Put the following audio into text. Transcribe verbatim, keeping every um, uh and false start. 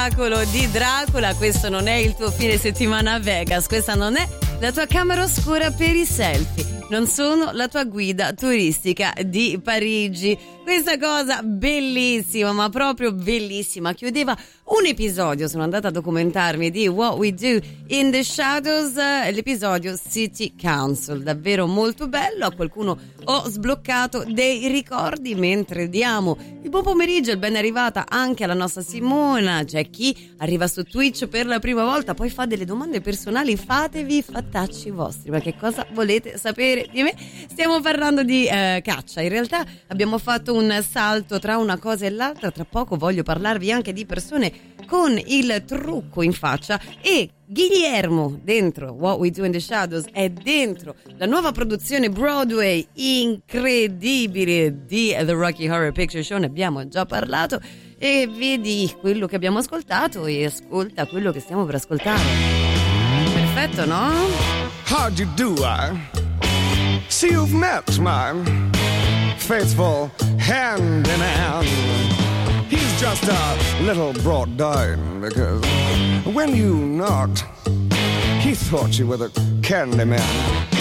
spettacolo di Dracula. Questo non è il tuo fine settimana a Vegas, questa non è la tua camera oscura per i selfie, non sono la tua guida turistica di Parigi. Questa cosa bellissima, ma proprio bellissima, chiudeva un episodio, sono andata a documentarmi, di What We Do in the Shadows, l'episodio City Council, davvero molto bello. A qualcuno ho sbloccato dei ricordi mentre diamo il buon pomeriggio, il ben arrivata anche alla nostra Simona. C'è chi arriva su Twitch per la prima volta, poi fa delle domande personali, fatevi fattacci vostri, ma che cosa volete sapere di me? Stiamo parlando di eh, caccia, in realtà abbiamo fatto un salto tra una cosa e l'altra, tra poco voglio parlarvi anche di persone con il trucco in faccia, e Guillermo dentro What We Do in the Shadows è dentro la nuova produzione Broadway incredibile di The Rocky Horror Picture Show, ne abbiamo già parlato, e vedi quello che abbiamo ascoltato e ascolta quello che stiamo per ascoltare. Perfetto, no? How'd you do, I see you've met my faithful hand in hand. He's just a little brought down because when you knocked, he thought you were the candy man.